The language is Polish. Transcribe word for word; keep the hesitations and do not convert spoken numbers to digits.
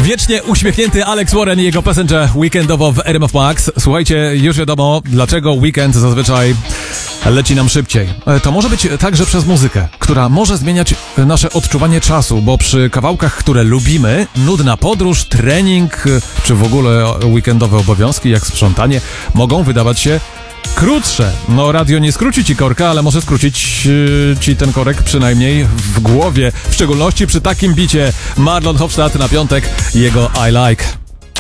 Wiecznie uśmiechnięty Alex Warren i jego Passenger weekendowo w R M F Max. Słuchajcie, już wiadomo, dlaczego weekend zazwyczaj leci nam szybciej. To może być także przez muzykę, która może zmieniać nasze odczuwanie czasu, bo przy kawałkach, które lubimy, nudna podróż, trening, czy w ogóle weekendowe obowiązki, jak sprzątanie, mogą wydawać się krótsze. No, radio nie skróci ci korka, ale może skrócić yy, ci ten korek przynajmniej w głowie. W szczególności przy takim bicie. Marlon Hofstadt na piątek i jego I Like.